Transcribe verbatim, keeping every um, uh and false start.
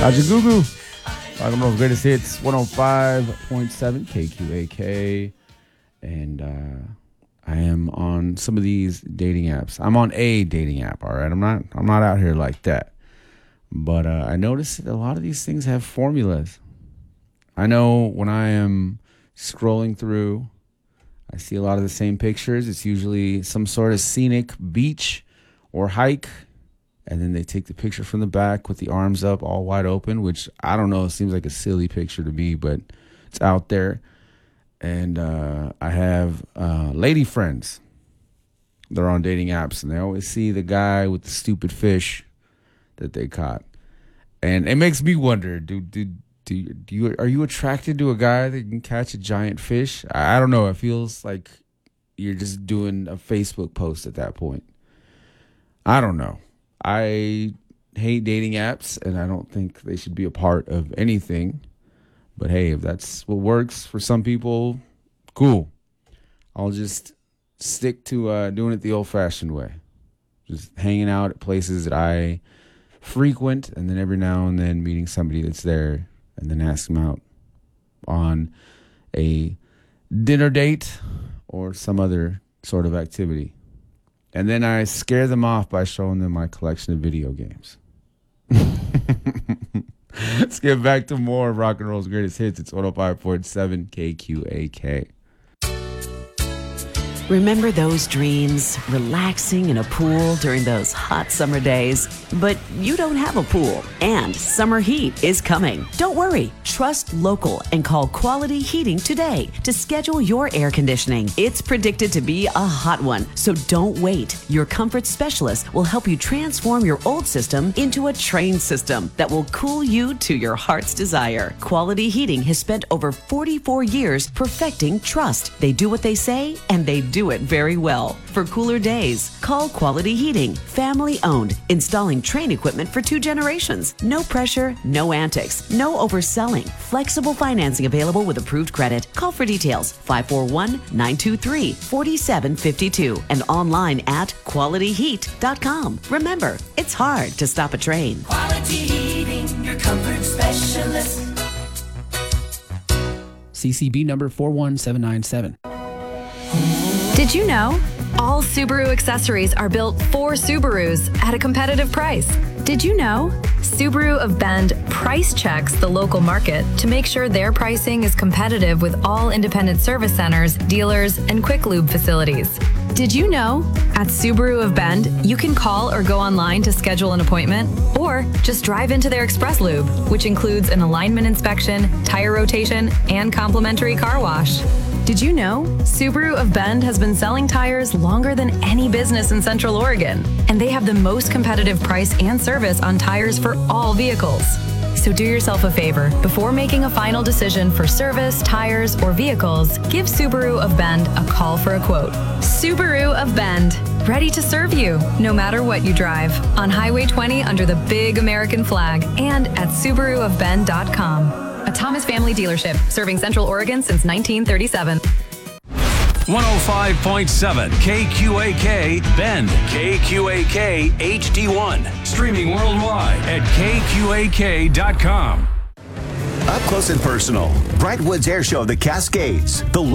Kajagoogoo. Rock and roll's greatest hits, one oh five point seven K Q A K. And uh, I am on some of these dating apps. I'm on a dating app, all right? I'm not I'm not out here like that. But uh, I noticed that a lot of these things have formulas. I know when I am scrolling through, I see a lot of the same pictures. It's usually some sort of scenic beach or hike. And then they take the picture from the back with the arms up all wide open, which I don't know, it seems like a silly picture to me, but it's out there. And uh, I have uh, lady friends. They're on dating apps, and they always see the guy with the stupid fish that they caught. And it makes me wonder, do, do, do, you, do you, are you attracted to a guy that can catch a giant fish? I, I don't know. It feels like you're just doing a Facebook post at that point. I don't know. I hate dating apps, and I don't think they should be a part of anything. But hey, if that's what works for some people, cool. I'll just stick to uh, doing it the old-fashioned way. Just hanging out at places that I frequent, and then every now and then meeting somebody that's there, and then ask them out on a dinner date or some other sort of activity. And then I scare them off by showing them my collection of video games. Let's get back to more of Rock and Roll's greatest hits. It's one oh five point seven K Q A K. Remember those dreams? Relaxing in a pool during those hot summer days? But you don't have a pool, and summer heat is coming. Don't worry. Trust local and call Quality Heating today to schedule your air conditioning. It's predicted to be a hot one, so don't wait. Your comfort specialist will help you transform your old system into a trained system that will cool you to your heart's desire. Quality Heating has spent over forty-four years perfecting trust. They do what they say, and they do Do it very well. For cooler days, call Quality Heating, family owned, installing Trane equipment for two generations. No pressure, no antics, no overselling. Flexible financing available with approved credit. Call for details, five four one, nine two three, four seven five two and online at quality heat dot com. Remember, it's hard to stop a train. Quality Heating, your comfort specialist. C C B number four one seven nine seven. Did you know? All Subaru accessories are built for Subarus at a competitive price. Did you know? Subaru of Bend price checks the local market to make sure their pricing is competitive with all independent service centers, dealers, and quick lube facilities. Did you know? At Subaru of Bend, you can call or go online to schedule an appointment, or just drive into their express lube, which includes an alignment inspection, tire rotation, and complimentary car wash. Did you know? Subaru of Bend has been selling tires longer than any business in Central Oregon, and they have the most competitive price and service on tires for all vehicles. So do yourself a favor. Before making a final decision for service, tires, or vehicles, give Subaru of Bend a call for a quote. Subaru of Bend, ready to serve you, no matter what you drive. On Highway twenty under the big American flag, and at Subaru of Bend dot com. A Thomas family dealership, serving Central Oregon since nineteen thirty-seven. one oh five point seven K Q A K Bend, K Q A K H D one. Streaming worldwide at K Q A K dot com. Up close and personal, Brightwoods Air Show, the Cascades, the